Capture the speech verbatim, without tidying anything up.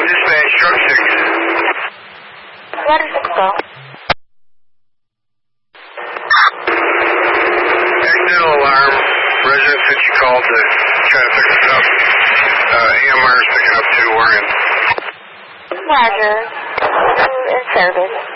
Dispatch, truck six. Letter six, go. Accidental alarm. Residents that you called to try to pick us up. Uh, A M R is picking up too. We're in. Roger. In service.